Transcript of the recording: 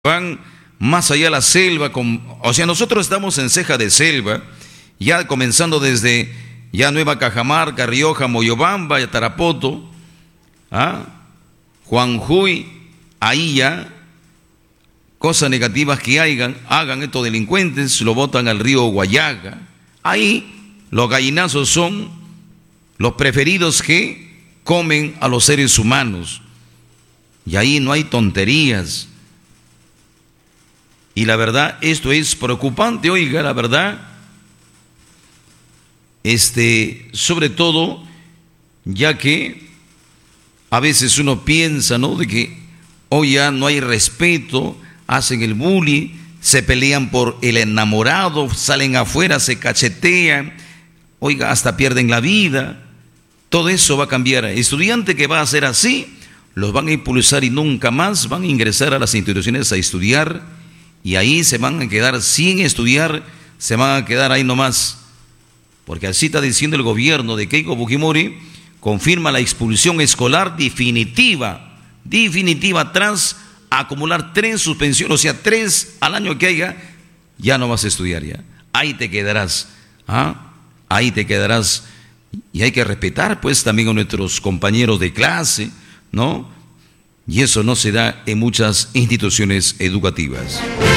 van más allá de la selva, o sea, nosotros estamos en ceja de selva, ya comenzando desde ya Nueva Cajamarca, Rioja, Moyobamba, Tarapoto, Juanjuy, ahí ya, cosas negativas que hagan estos delincuentes, lo botan al río Guayaga. Ahí los gallinazos son los preferidos que comen a los seres humanos. Y ahí no hay tonterías. Y la verdad, esto es preocupante, oiga, la verdad. Sobre todo, ya que a veces uno piensa, ¿no?, de que hoy ya no hay respeto, hacen el bullying, se pelean por el enamorado, salen afuera, se cachetean, oiga, hasta pierden la vida. Todo eso va a cambiar. Estudiante que va a ser así, los van a impulsar y nunca más van a ingresar a las instituciones a estudiar, y ahí se van a quedar sin estudiar, se van a quedar ahí nomás. Porque así está diciendo el gobierno de Keiko Fujimori, confirma la expulsión escolar definitiva tras acumular 3 suspensiones, o sea, 3 al año que haya, ya no vas a estudiar ya. Ahí te quedarás, ahí te quedarás. Y hay que respetar pues también a nuestros compañeros de clase, ¿no? Y eso no se da en muchas instituciones educativas.